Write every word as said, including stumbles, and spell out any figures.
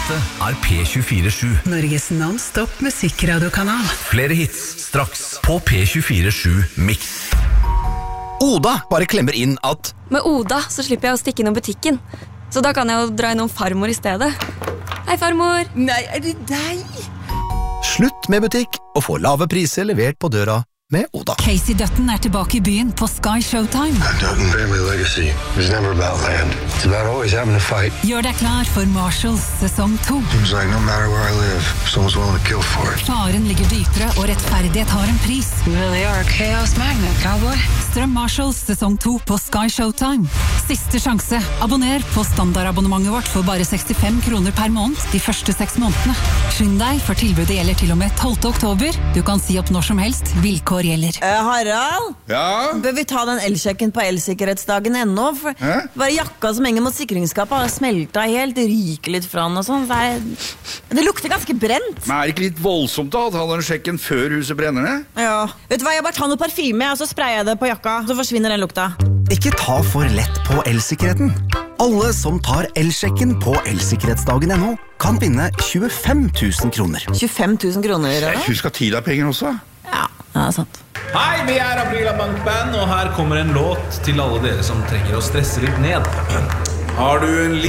Dette er P tjuefire sju. Norges non-stop musikkradiokanal. Flere hits straks på P tjuefire sju Mix. Oda bare klemmer inn at Med Oda så slipper jeg å stikke innom butikken. Så da kan jeg jo dra innom farmor i stedet. Hei, farmor. Nei, er det deg? slutt med butikk og få lave priser levert på døra med Oda. Casey Dutton er tilbake i byen på Sky Showtime. Dutton family legacy was never about land. It's about always having to fight. Gjør deg klar for Marshalls sesong to. Seems like no matter where I live, someone's willing to kill for it. Faren ligger dypere, og rettferdighet har en pris. You really are a chaos magnet, cowboy. Strøm Marshalls sesong to på Sky Showtime. Siste sjanse. Abonner på standardabonnementet vårt for bare sekstifem kroner per måned de første seks månedene. Skynd deg, for tilbudet gjelder til og med tolvte oktober. Du kan si opp når som helst. Vilkår gjelder. Uh, Harald? Ja? Bør vi ta den elsjekken på elsikkerhetsdagen ennå? For Hæ? bare jakka som henger mot sikringsskapet har smelta helt, ryker litt fra den og sånn. Så er det, det lukter ganske brent. Men er det ikke litt voldsomt da, å ta den sjekken før huset brenner ned? Ja. Vet du hva, jeg bare tar noe parfyme, og så sprayer jeg det på jakka, så forsvinner den lukta. Ikke ta for lett på elsikkerheten. Alle som tar elsjekken på elsikkerhetsdagen ennå kan vinne tjuefem tusen kroner. tjuefem tusen kroner, Jeg eller? husker tida penger også. Ja, det er sant. Hei, vi er Aprila Bank Band, og her kommer en låt til alle dere som trenger å stresse litt ned. Har du en